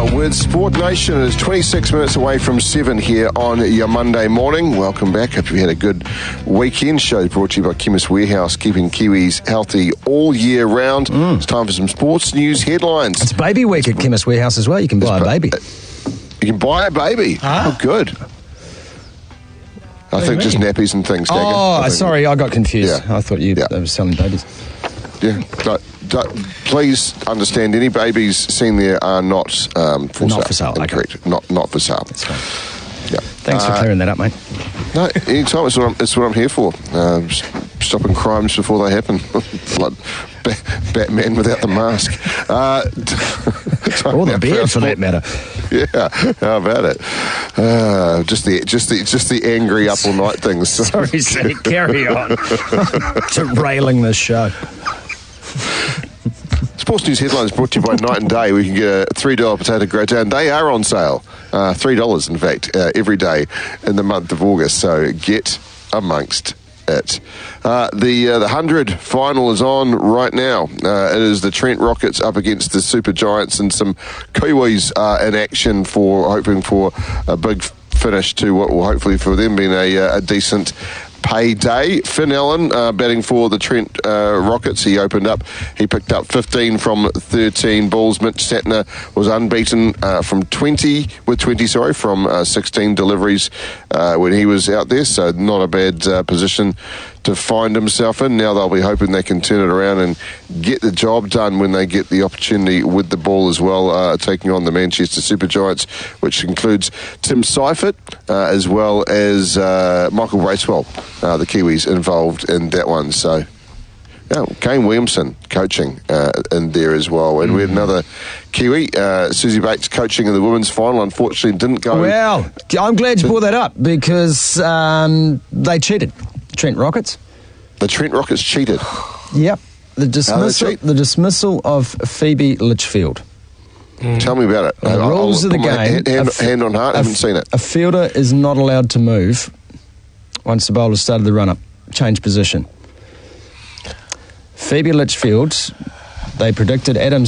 with Sport Nation. It's 26 minutes away from 7 here on your Monday morning. Welcome back. Hope you had a good weekend. Show brought to you by Chemist Warehouse, keeping Kiwis healthy all year round. It's time for some sports news headlines. It's baby week at Chemist Warehouse as well. You can buy a baby. You can buy a baby. Oh, good. I think just nappies and things. Oh, sorry, I got confused. Yeah. I thought they were selling babies. Yeah, please understand, any babies seen there are not for sale. Incorrect. Okay. Not for sale. That's fine. Yeah. Thanks for clearing that up, mate. No, anytime. It's what I'm here for. Stopping crimes before they happen. Like Batman without the mask. Or the beard, for that matter. Yeah, how about it? Just the angry up all night things. Sorry, Sid, carry on. Derailing this show. Sports News Headlines brought to you by Night and Day. We can get a $3 potato gratin. They are on sale. $3, in fact, every day in the month of August. So get amongst it. The 100 final is on right now. It is the Trent Rockets up against the Super Giants, and some Kiwis in action hoping for a big finish to what will hopefully for them be a decent payday. Finn Allen batting for the Trent Rockets. He opened up. He picked up 15 from 13 balls. Mitch Satner was unbeaten from 16 deliveries when he was out there. So not a bad position to find himself in. Now they'll be hoping they can turn it around and get the job done when they get the opportunity with the ball as well, taking on the Manchester Super Giants, which includes Tim Seifert as well as Michael Bracewell, the Kiwis involved in that one. So Kane Williamson coaching in there as well. And we had another Kiwi, Susie Bates, coaching in the women's final. Unfortunately didn't go. Well, I'm glad you brought that up because they cheated. Trent Rockets. The Trent Rockets cheated. Yep. The dismissal of Phoebe Litchfield. Tell me about it. The rules of the game. Hand on heart, I haven't seen it. A fielder is not allowed to move once the bowler started the run-up. Change position. Phoebe Litchfield, they predicted Adam